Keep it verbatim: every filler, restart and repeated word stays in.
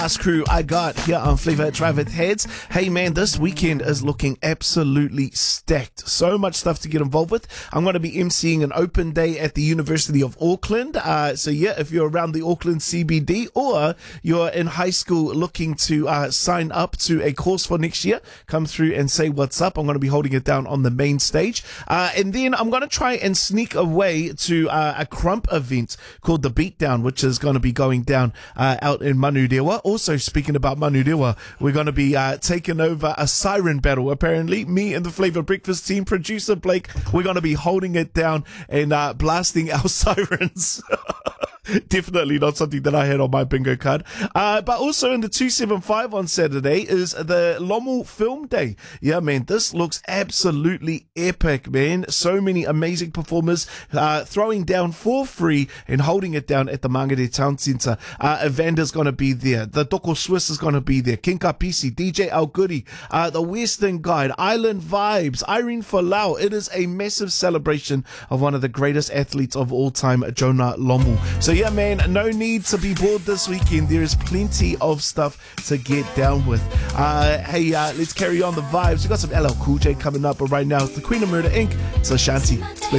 Last crew I got here on Flavor Drive It Heads. Hey man, this weekend is looking absolutely stacked. So much stuff to get involved with. I'm going to be emceeing an open day at the University of Auckland. Uh, so yeah, if you're around the Auckland C B D or you're in high school looking to uh, sign up to a course for next year, come through and say what's up. I'm going to be holding it down on the main stage. Uh, and then I'm going to try and sneak away to uh, a Crump event called The Beatdown, which is going to be going down uh, out in Manurewa. Also, speaking about Manurewa, we're going to be uh, taking over a siren battle. Apparently, me and the Flavor Breakfast team, producer Blake, we're going to be holding it down and uh, blasting our sirens. Definitely not something that I had on my bingo card. Uh, but also in the two seventy-five on Saturday is the Lomu Film Day. Yeah, man, this looks absolutely epic, man. So many amazing performers uh, throwing down for free and holding it down at the Mangere Town Centre. Uh, Evander's going to be there. The Doko Swiss is going to be there. King Kapisi, D J Alguri, uh, the Western Guide, Island Vibes, Irene Folau. It is a massive celebration of one of the greatest athletes of all time, Jonah Lomu. So yeah, man, no need to be bored this weekend. There is plenty of stuff to get down with. Uh, hey, uh, let's carry on the vibes. We got some L L Cool J coming up, but right now it's the Queen of Murder Incorporated. It's Ashanti.